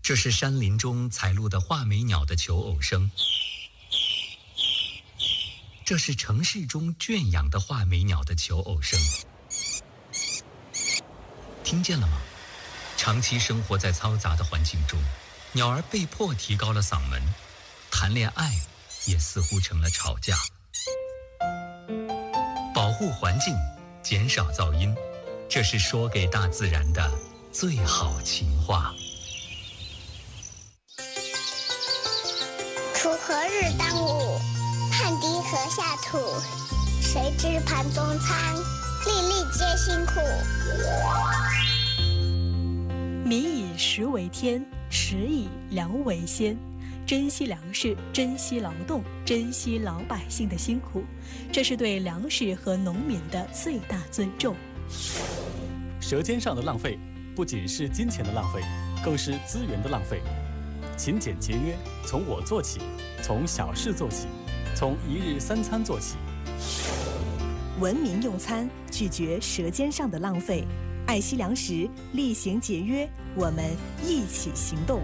这是山林中采录的画眉鸟的求偶声，这是城市中圈养的画眉鸟的求偶声。听见了吗？长期生活在嘈杂的环境中，鸟儿被迫提高了嗓门，谈恋爱也似乎成了吵架。保护环境，减少噪音，这是说给大自然的最好情话。 锄禾日当午，汗滴禾下土。谁知盘中餐，粒粒皆辛苦。 民以食为天，食以粮为先。珍惜粮食，珍惜劳动，珍惜老百姓的辛苦，这是对粮食和农民的最大尊重。 舌尖上的浪费，不仅是金钱的浪费，更是资源的浪费。勤俭节约，从我做起，从小事做起，从一日三餐做起。 文明用餐，拒绝舌尖上的浪费，爱惜粮食，厉行节约，我们一起行动。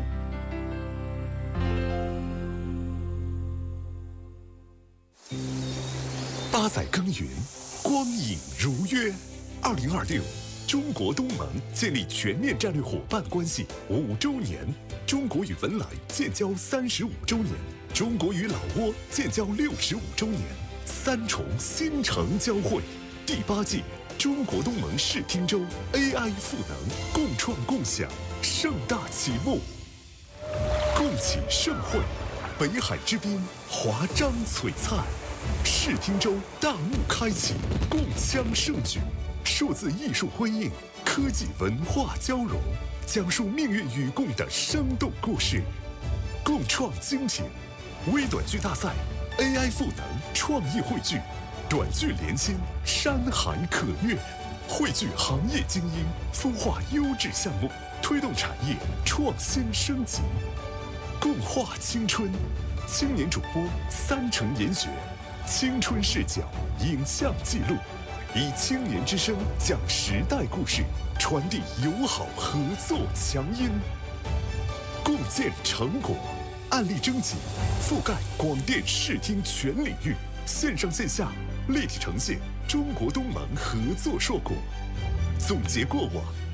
8载耕耘，光影如约。2026，中国东盟建立全面战略伙伴关系5周年，中国与文莱建交35周年，中国与老挝建交65周年，3重新城交汇。第8届中国东盟视听周 AI 赋能共创共享盛大启幕，共启盛会，北海之滨，华章璀璨。视听周大幕开启，共襄盛举，数字艺术辉映，科技文化交融，讲述命运与共的生动故事，共创精品。微短剧大赛 AI 赋能创意汇聚，短剧连心，山海可阅，汇聚行业精英，孵化优质项目，推动产业创新升级，共话青春。青年主播3城研学，青春视角影像记录，以青年之声讲时代故事，传递友好合作强音，共建成果。案例征集，覆盖广电视听全领域，线上线下立体呈现中国东盟合作硕果，总结过往。